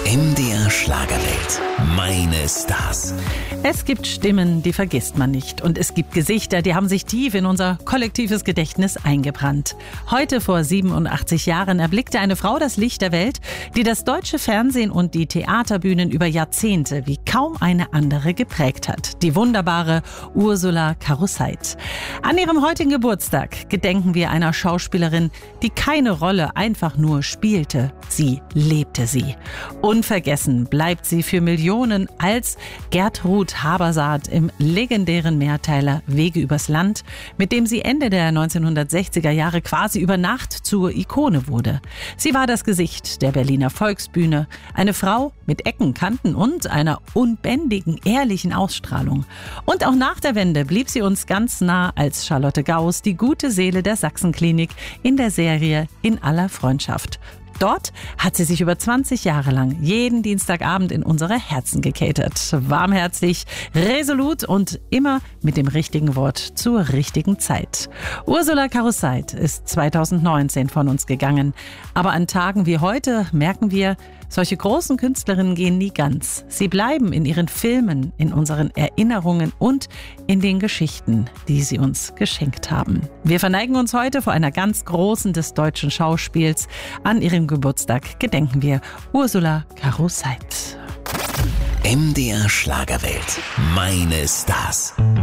MDR Schlagerwelt. Meine Stars. Es gibt Stimmen, die vergisst man nicht. Und es gibt Gesichter, die haben sich tief in unser kollektives Gedächtnis eingebrannt. Heute vor 87 Jahren erblickte eine Frau das Licht der Welt, die das deutsche Fernsehen und die Theaterbühnen über Jahrzehnte wie kaum eine andere geprägt hat. Die wunderbare Ursula Karusseit. An ihrem heutigen Geburtstag gedenken wir einer Schauspielerin, die keine Rolle einfach nur spielte. Sie lebte sie. Unvergessen bleibt sie für Millionen als Gertrud Habersaat im legendären Mehrteiler Wege übers Land, mit dem sie Ende der 1960er Jahre quasi über Nacht zur Ikone wurde. Sie war das Gesicht der Berliner Volksbühne, eine Frau mit Ecken, Kanten und einer unbändigen, ehrlichen Ausstrahlung. Und auch nach der Wende blieb sie uns ganz nah als Charlotte Gauss, die gute Seele der Sachsenklinik in der Serie In aller Freundschaft. Dort hat sie sich über 20 Jahre lang jeden Dienstagabend in unsere Herzen gekatert. Warmherzig, resolut und immer mit dem richtigen Wort zur richtigen Zeit. Ursula Karusseit ist 2019 von uns gegangen. Aber an Tagen wie heute merken wir, solche großen Künstlerinnen gehen nie ganz. Sie bleiben in ihren Filmen, in unseren Erinnerungen und in den Geschichten, die sie uns geschenkt haben. Wir verneigen uns heute vor einer ganz großen des deutschen Schauspiels. An ihrem Geburtstag gedenken wir Ursula Karusseit. MDR Schlagerwelt. Meine Stars.